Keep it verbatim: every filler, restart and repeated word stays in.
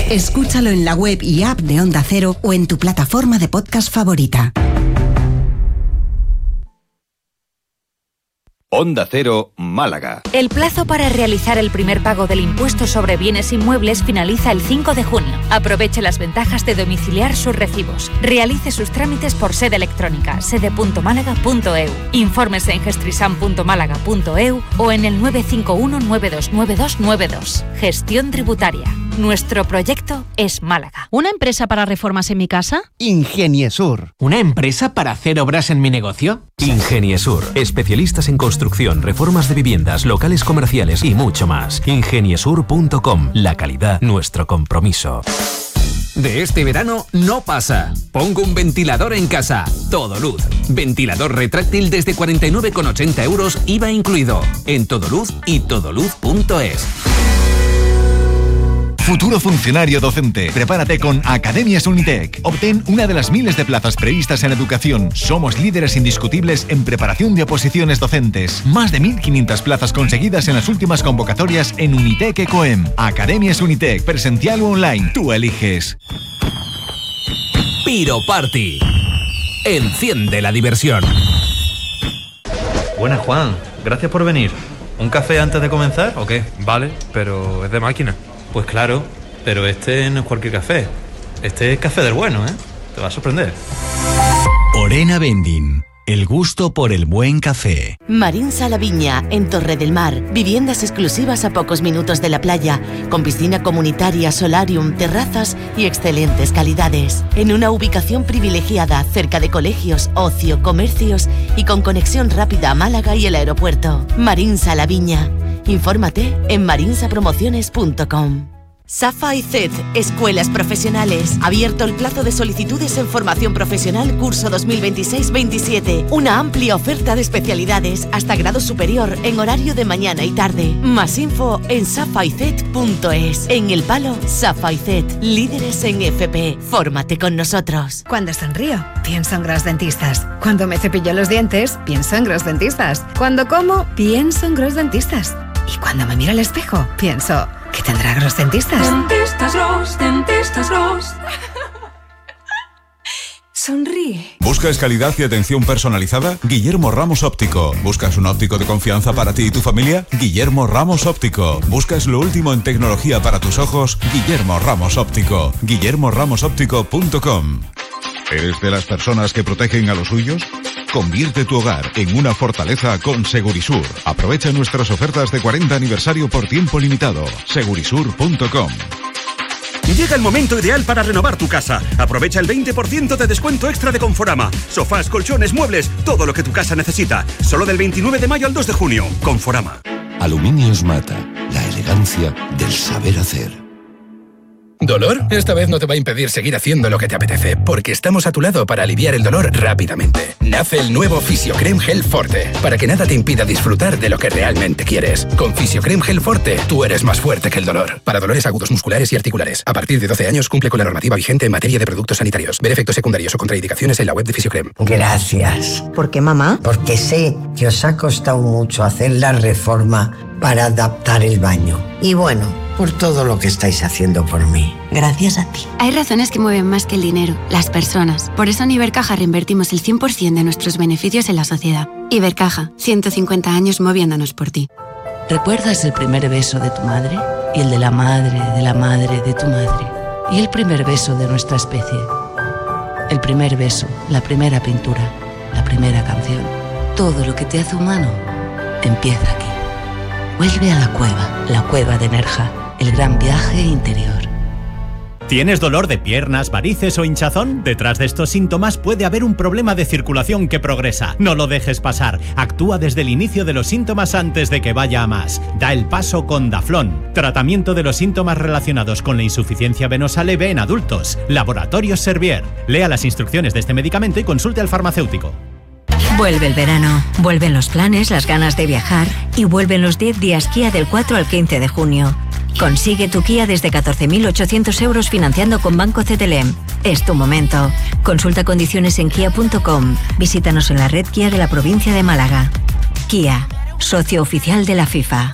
Escúchalo en la web y app de Onda Cero o en tu plataforma de podcast favorita. Onda Cero, Málaga. El plazo para realizar el primer pago del impuesto sobre bienes inmuebles finaliza el cinco de junio. Aproveche las ventajas de domiciliar sus recibos. Realice sus trámites por sede electrónica, sede punto málaga punto e u. Infórmese en gestrisam punto málaga punto e u o en el nueve cinco uno nueve dos nueve dos nueve dos. Gestión tributaria. Nuestro proyecto es Málaga. ¿Una empresa para reformas en mi casa? Ingeniesur. ¿Una empresa para hacer obras en mi negocio? Ingeniesur. Especialistas en construcción, reformas de viviendas, locales comerciales y mucho más. ingeniesur punto com. La calidad, nuestro compromiso. De este verano no pasa. Pongo un ventilador en casa. Todoluz. Ventilador retráctil desde cuarenta y nueve con ochenta euros, I V A incluido. En Todoluz y todoluz punto es. Futuro funcionario docente. Prepárate con Academias Unitec. Obtén una de las miles de plazas previstas en educación. Somos líderes indiscutibles en preparación de oposiciones docentes. Más de mil quinientas plazas conseguidas en las últimas convocatorias en Unitec Ecoem. Academias Unitec, presencial o online. Tú eliges. Piro Party. Enciende la diversión. Buenas, Juan. Gracias por venir. ¿Un café antes de comenzar o qué? Vale, pero es de máquina. Pues claro, pero este no es cualquier café. Este es café del bueno, ¿eh? Te va a sorprender. Orena Vending. El gusto por el buen café. Marinsa La Viña, en Torre del Mar. Viviendas exclusivas a pocos minutos de la playa, con piscina comunitaria, solarium, terrazas y excelentes calidades. En una ubicación privilegiada, cerca de colegios, ocio, comercios y con conexión rápida a Málaga y el aeropuerto. Marinsa La Viña. Infórmate en marinsa promociones punto com. Safa y C E D, Escuelas Profesionales. Abierto el plazo de solicitudes en formación profesional curso dos mil veintiséis veintisiete. Una amplia oferta de especialidades hasta grado superior en horario de mañana y tarde. Más info en safa y c e d punto es. En El Palo, Safa y C E D, líderes en F P. Fórmate con nosotros. Cuando sonrío, pienso en Gros Dentistas. Cuando me cepillo los dientes, pienso en Gros Dentistas. Cuando como, pienso en Gros Dentistas. Y cuando me miro al espejo, pienso, ¿qué tendrá Gros Dentistas? Dentistas Gros, Dentistas Gros. Sonríe. ¿Buscas calidad y atención personalizada? Guillermo Ramos Óptico. ¿Buscas un óptico de confianza para ti y tu familia? Guillermo Ramos Óptico. ¿Buscas lo último en tecnología para tus ojos? Guillermo Ramos Óptico. guillermo ramos óptico punto com. ¿Eres de las personas que protegen a los suyos? Convierte tu hogar en una fortaleza con Segurisur. Aprovecha nuestras ofertas de cuarenta aniversario por tiempo limitado. segurisur punto com. Llega el momento ideal para renovar tu casa. Aprovecha el veinte por ciento de descuento extra de Conforama. Sofás, colchones, muebles, todo lo que tu casa necesita. Solo del veintinueve de mayo al dos de junio. Conforama. Aluminios Mata. La elegancia del saber hacer. ¿Dolor? Esta vez no te va a impedir seguir haciendo lo que te apetece, porque estamos a tu lado para aliviar el dolor rápidamente. Nace el nuevo Fisiocrem Gel Forte, para que nada te impida disfrutar de lo que realmente quieres. Con Fisiocrem Gel Forte, tú eres más fuerte que el dolor. Para dolores agudos musculares y articulares. A partir de doce años cumple con la normativa vigente en materia de productos sanitarios. Ver efectos secundarios o contraindicaciones en la web de Fisiocrem. Gracias. ¿Por qué, mamá? Porque sé que os ha costado mucho hacer la reforma para adaptar el baño. Y bueno, por todo lo que estáis haciendo por mí. Gracias a ti. Hay razones que mueven más que el dinero, las personas. Por eso en Ibercaja reinvertimos el cien por ciento de nuestros beneficios en la sociedad. Ibercaja, ciento cincuenta años moviéndonos por ti. ¿Recuerdas el primer beso de tu madre? Y el de la madre, de la madre, de tu madre. Y el primer beso de nuestra especie. El primer beso, la primera pintura, la primera canción. Todo lo que te hace humano empieza aquí. Vuelve a la cueva, la cueva de Nerja. El gran viaje interior. ¿Tienes dolor de piernas, varices o hinchazón? Detrás de estos síntomas puede haber un problema de circulación que progresa. No lo dejes pasar. Actúa desde el inicio de los síntomas antes de que vaya a más. Da el paso con Daflón. Tratamiento de los síntomas relacionados con la insuficiencia venosa leve en adultos. Laboratorios Servier. Lea las instrucciones de este medicamento y consulte al farmacéutico. Vuelve el verano, vuelven los planes, las ganas de viajar y vuelven los diez días Kia del cuatro al quince de junio. Consigue tu Kia desde catorce mil ochocientos euros financiando con Banco C T L E M. Es tu momento. Consulta condiciones en kia punto com. Visítanos en la red Kia de la provincia de Málaga. Kia, socio oficial de la FIFA.